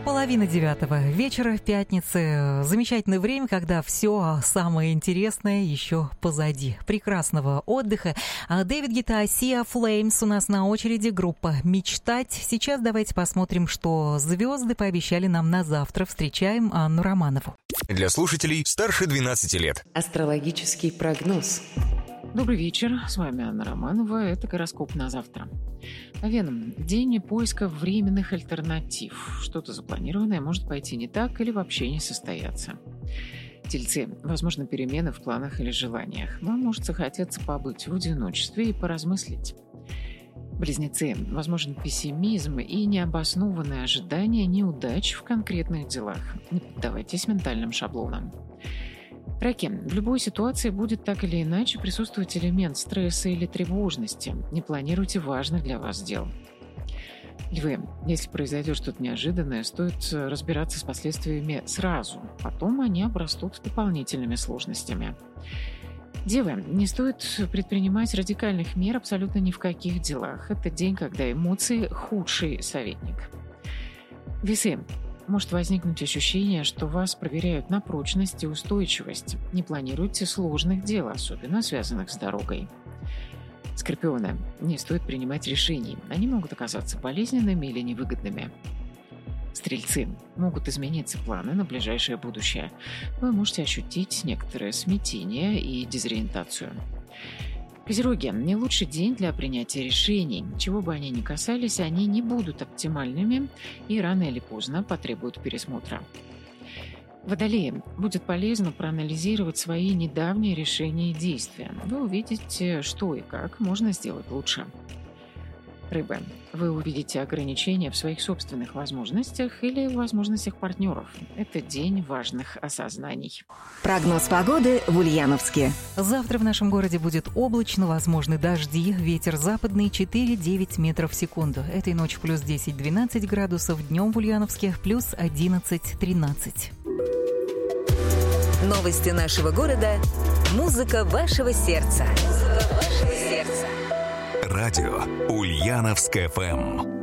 Половина 9 вечера в пятнице. Замечательное время, когда все самое интересное еще позади. Прекрасного отдыха. Дэвид Гетта, Sia Flames у нас на очереди. Группа «Мечтать». Сейчас давайте посмотрим, что звезды пообещали нам на завтра. Встречаем Анну Романову. Для слушателей старше 12 лет. Астрологический прогноз. Добрый вечер, с вами Анна Романова, это гороскоп на завтра. Овен, день поиска временных альтернатив. Что-то запланированное может пойти не так или вообще не состояться. Тельцы, возможно, перемены в планах или желаниях. Вам может захотеться побыть в одиночестве и поразмыслить. Близнецы, возможен пессимизм и необоснованное ожидание неудач в конкретных делах. Не поддавайтесь ментальным шаблонам. Раки, в любой ситуации будет так или иначе присутствовать элемент стресса или тревожности. Не планируйте важных для вас дел. Львы, если произойдет что-то неожиданное, стоит разбираться с последствиями сразу. Потом они обрастут дополнительными сложностями. Девы, не стоит предпринимать радикальных мер абсолютно ни в каких делах. Это день, когда эмоции – худший советник. Весы. Может возникнуть ощущение, что вас проверяют на прочность и устойчивость. Не планируйте сложных дел, особенно связанных с дорогой. Скорпионы. Не стоит принимать решений. Они могут оказаться болезненными или невыгодными. Стрельцы. Могут измениться планы на ближайшее будущее. Вы можете ощутить некоторое смятение и дезориентацию. Козероги, не лучший день для принятия решений. Чего бы они ни касались, они не будут оптимальными и рано или поздно потребуют пересмотра. Водолеи, будет полезно проанализировать свои недавние решения и действия. Вы увидите, что и как можно сделать лучше. Рыбы, вы увидите ограничения в своих собственных возможностях или в возможностях партнеров. Это день важных осознаний. Прогноз погоды в Ульяновске. Завтра в нашем городе будет облачно, возможны дожди, ветер западный 4-9 метров в секунду. Этой ночью плюс 10-12 градусов, днем в Ульяновске плюс 11-13. Новости нашего города. Музыка вашего сердца. Радио Ульяновск ФМ.